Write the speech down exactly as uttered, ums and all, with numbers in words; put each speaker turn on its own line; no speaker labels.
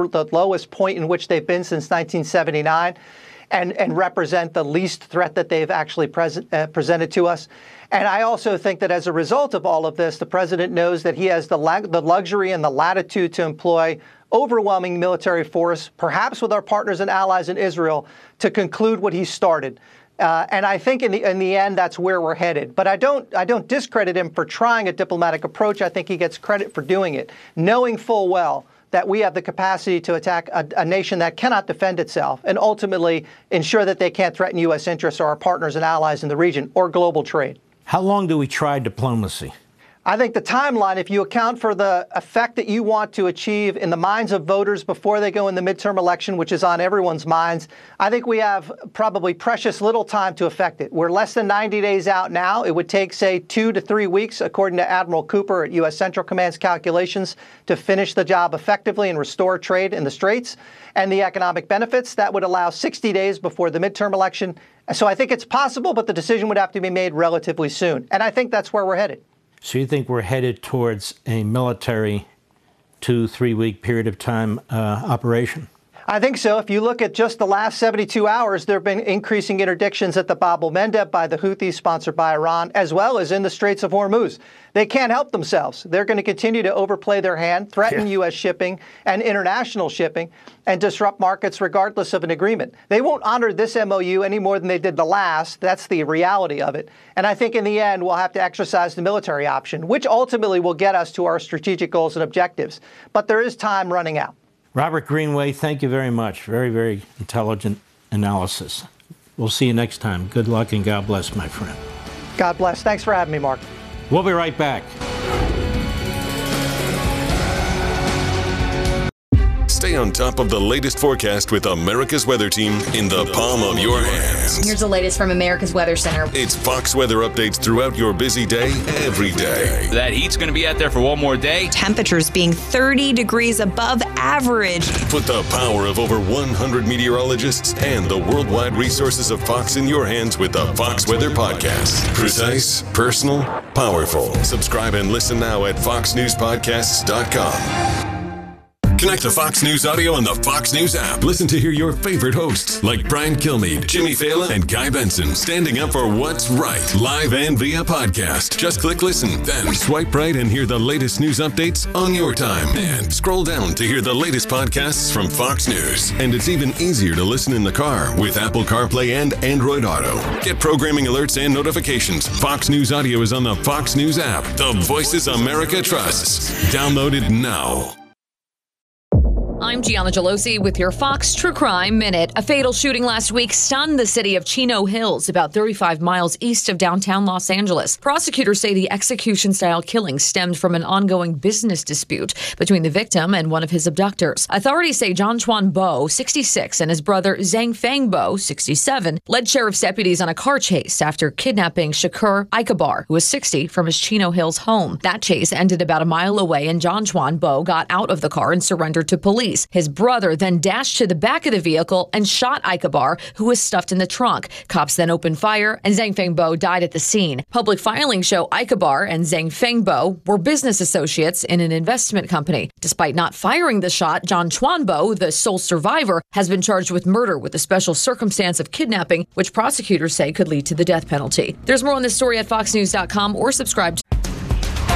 lower, the lowest point in which they've been since nineteen seventy-nine, and, and represent the least threat that they've actually present, uh, presented to us. And I also think that as a result of all of this, the president knows that he has the, la- the luxury and the latitude to employ overwhelming military force, perhaps with our partners and allies in Israel, to conclude what he started. Uh, and I think in the in the end, that's where we're headed. But I don't I don't discredit him for trying a diplomatic approach. I think he gets credit for doing it, knowing full well that we have the capacity to attack a, a nation that cannot defend itself and ultimately ensure that they can't threaten U S interests or our partners and allies in the region or global trade.
How long do we try diplomacy?
I think the timeline, if you account for the effect that you want to achieve in the minds of voters before they go in the midterm election, which is on everyone's minds, I think we have probably precious little time to effect it. We're less than ninety days out now. It would take, say, two to three weeks, according to Admiral Cooper at U S Central Command's calculations, to finish the job effectively and restore trade in the Straits and the economic benefits. That would allow sixty days before the midterm election. So I think it's possible, but the decision would have to be made relatively soon. And I think that's where we're headed.
So you think we're headed towards a military two, three-week period of time uh, operation?
I think so. If you look at just the last seventy-two hours, there have been increasing interdictions at the Bab el-Mandeb by the Houthis, sponsored by Iran, as well as in the Straits of Hormuz. They can't help themselves. They're going to continue to overplay their hand, threaten yeah. U S shipping and international shipping, and disrupt markets regardless of an agreement. They won't honor this M O U any more than they did the last. That's the reality of it. And I think in the end, we'll have to exercise the military option, which ultimately will get us to our strategic goals and objectives. But there is time running out.
Robert Greenway, thank you very much. Very, very intelligent analysis. We'll see you next time. Good luck and God bless, my friend.
God bless. Thanks for having me, Mark.
We'll be right back.
Stay on top of the latest forecast with America's Weather Team in the palm of your hands.
Here's the latest from America's Weather Center.
It's Fox weather updates throughout your busy day, every day.
That heat's going to be out there for one more day.
Temperatures being thirty degrees above average.
Put the power of over one hundred meteorologists and the worldwide resources of Fox in your hands with the Fox Weather Podcast. Precise, personal, powerful. Subscribe and listen now at fox news podcasts dot com. Connect to Fox News Audio on the Fox News app. Listen to hear your favorite hosts like Brian Kilmeade, Jimmy Fallon, and Guy Benson standing up for what's right, live and via podcast. Just click listen, then swipe right and hear the latest news updates on your time. And scroll down to hear the latest podcasts from Fox News. And it's even easier to listen in the car with Apple CarPlay and Android Auto. Get programming alerts and notifications. Fox News Audio is on the Fox News app. The voices America trusts. Download it now.
I'm Gianna Gelosi with your Fox True Crime Minute. A fatal shooting last week stunned the city of Chino Hills, about thirty-five miles east of downtown Los Angeles. Prosecutors say the execution-style killing stemmed from an ongoing business dispute between the victim and one of his abductors. Authorities say John Chuan Bo, sixty-six, and his brother Zhang Feng Bo, sixty-seven, led sheriff's deputies on a car chase after kidnapping Shakur Ikabar, who was sixty, from his Chino Hills home. That chase ended about a mile away, and John Chuan Bo got out of the car and surrendered to police. His brother then dashed to the back of the vehicle and shot Ikabar, who was stuffed in the trunk. Cops then opened fire, and Zhang Feng Bo died at the scene. Public filings show Ikabar and Zhang Feng Bo were business associates in an investment company. Despite not firing the shot, John Chuan Bo, the sole survivor, has been charged with murder with a special circumstance of kidnapping, which prosecutors say could lead to the death penalty. There's more on this story at fox news dot com or subscribe